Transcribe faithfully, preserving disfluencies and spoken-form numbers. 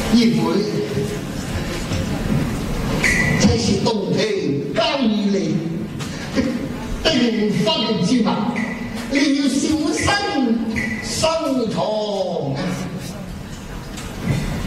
因為這是洞庭交以嚟的訂婚之物，你要小心收藏。